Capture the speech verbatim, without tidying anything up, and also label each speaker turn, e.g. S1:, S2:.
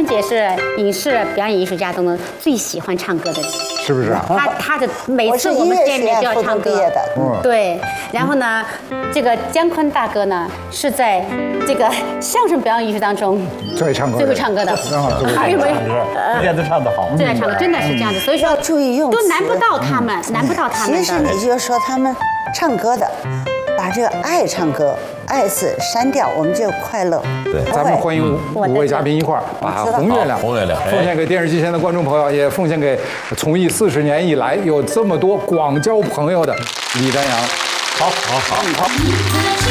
S1: 姐是影视表演艺术家中的最喜欢唱歌的人。
S2: 是不是啊？
S1: 他他的每次我们见面就要唱歌，对。然后呢，这个姜昆大哥呢是在这个相声表演艺术当中
S2: 最会唱歌、
S1: 最会唱歌的，
S3: 还有没有？大家都唱得好，
S1: 最爱唱歌，真的是这样子。所以说
S4: 要注意用词，
S1: 都难不到他们，难不到他们的。
S4: 其实你就说他们唱歌的，把这个爱唱歌、爱字删掉，我们就快乐。
S3: 对，
S2: 咱们欢迎五位嘉宾一块儿把《红月亮》
S3: 红月亮
S2: 奉献给电视机前的观众朋友，也奉献给从艺四十年以来有这么多广交朋友的李丹阳。
S3: 好，好，好，好。